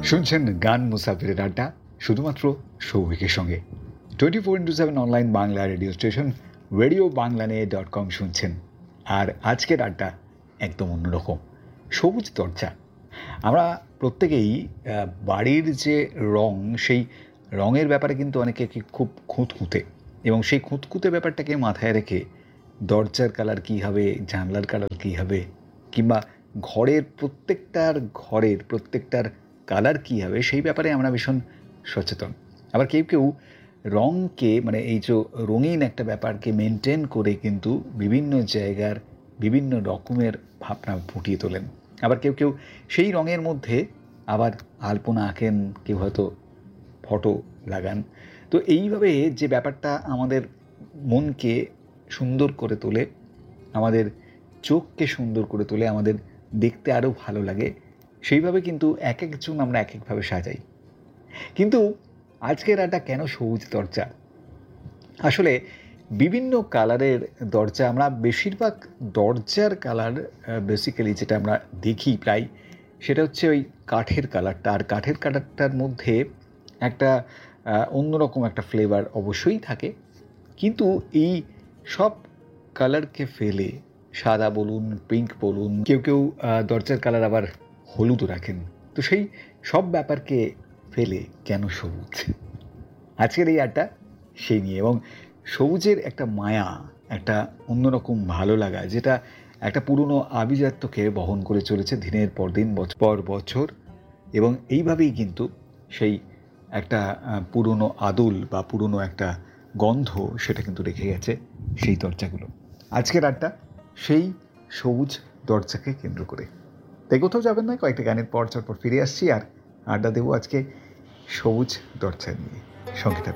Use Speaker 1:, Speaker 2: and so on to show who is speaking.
Speaker 1: শুনছেন গান মুসাফিরের আড্ডা, শুধুমাত্র সৌভিকের সঙ্গে। 24x7 online Bangla radio station radio বাংলানে.com শুনছেন। আর আজকের আড্ডা একদম অন্যরকম, সবুজ দরজা। আমরা প্রত্যেকেই বাড়ির যে রং, সেই রঙের ব্যাপারে কিন্তু অনেকে খুব খুঁতখুঁতে, এবং সেই খুঁতখুঁতে ব্যাপারটাকে মাথায় রেখে দরজার কালার কী হবে, জানলার কালার কী হবে, কিংবা ঘরের প্রত্যেকটার কালার কী হবে, সেই ব্যাপারে আমরা ভীষণ সচেতন। আবার কেউ কেউ রঙকে, মানে এই যে রঙিন একটা ব্যাপারকে মেনটেন করে কিন্তু বিভিন্ন জায়গার বিভিন্ন রকমের ভাবনা ফুটিয়ে তোলেন। আবার কেউ কেউ সেই রঙের মধ্যে আবার আলপনা আঁকেন, কেউ হয়তো ফটো লাগান। তো এইভাবে যে ব্যাপারটা আমাদের মনকে সুন্দর করে তোলে, আমাদের চোখকে সুন্দর করে তোলে, আমাদের দেখতে আরও ভালো লাগে, সেইভাবে কিন্তু এক একজন আমরা এক একভাবে সাজাই। কিন্তু আজকের আড্ডা কেন সবুজ দরজা? আসলে বিভিন্ন কালারের দরজা, আমরা বেশিরভাগ দরজার কালার বেসিক্যালি যেটা আমরা দেখি প্রায়, সেটা হচ্ছে ওই কাঠের কালারটা। আর কাঠের কালারটার মধ্যে একটা অন্যরকম একটা ফ্লেভার অবশ্যই থাকে, কিন্তু এই সব কালারকে ফেলে, সাদা বলুন, পিঙ্ক বলুন, কেউ কেউ দরজার কালার আবার হলুদও রাখেন, তো সেই সব ব্যাপারকে ফেলে কেন সবুজ? আজকের এই আড্ডা সেই নিয়ে, এবং সবুজের একটা মায়া, একটা অন্যরকম ভালো লাগা, যেটা একটা পুরনো আভিজাত্যকে বহন করে চলেছে দিনের পর দিন, বছর পর বছর, এবং এইভাবেই কিন্তু সেই একটা পুরনো আদল বা পুরনো একটা গন্ধ, সেটা কিন্তু রেখে গেছে সেই দরজাগুলো। আজকের আড্ডা সেই সবুজ দরজাকে কেন্দ্র করে। তাই কোথাও যাবেন না, কয়েকটা গানের পর চটপট ফিরে আসছি আর আড্ডা দেবো আজকে সবুজ দরজা নিয়ে। সঙ্গে থাকুন।